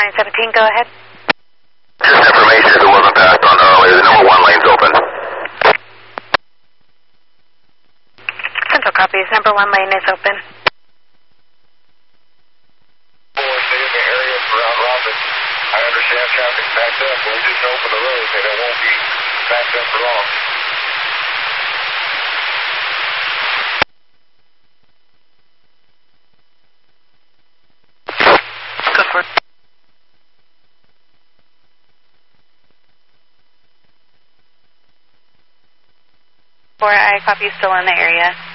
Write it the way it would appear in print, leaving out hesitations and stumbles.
917, go ahead. Just information if it wasn't passed on earlier. The number 1 lane's open. Central copies. Number 1 lane is open. Stay in the area for round robin. I understand traffic's backed up, but we didn't open the road, and it won't be backed up for long. Good work. 4, I copy, still in the area.